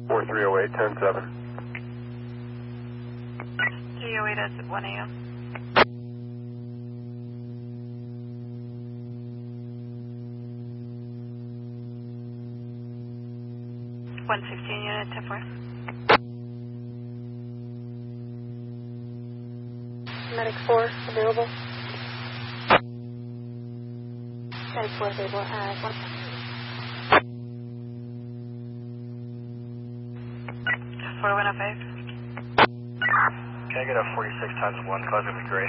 4308, 10-7. 308 is at 1 a.m. Unit 10-4. Medic 4 available. Medic 4 available at 1. 4105. Can I get a 46 times 1? Cause would be great.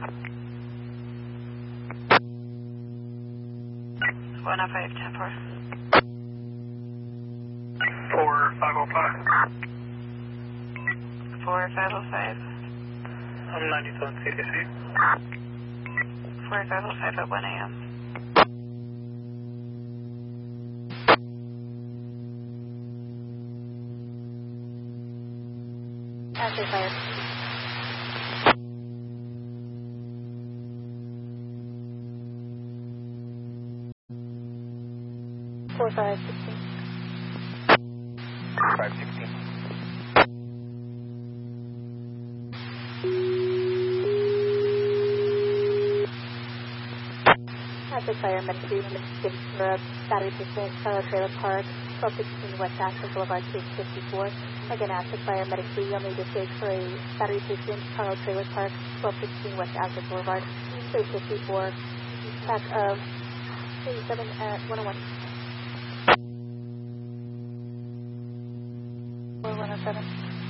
105, 10-4. 4505. 4505. I'm 97 CDC. 4505 at 1 a.m. Active fire. Four 516. 516. Active fire, Medic 3, Mississippi, Europe, Battery Station, Charlotte Trailer Park, 1216 West Ashland Boulevard, 654. Again, active fire, Medic 3, you'll need to stage for a Battery Station, Charlotte Trailer Park, 1216 West Ashland Boulevard, 654. Back of 37 at 101. 4107.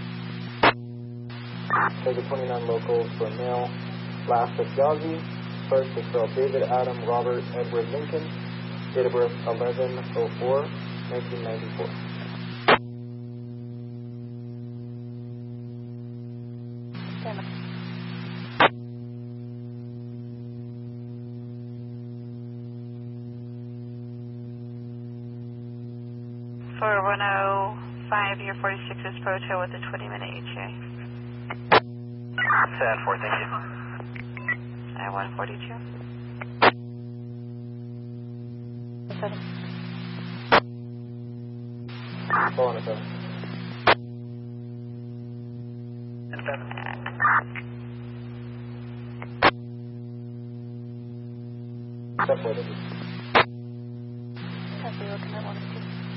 Take the 29 locals for male, last of Gazi, first is for David Adam Robert Edward Lincoln, date of birth 11/04/1994. For 105, your 46 is Proto with a 20-minute ETA. Stand for, thank you. At 142. 7. 407. Step forward, thank you. Copy, looking at 102.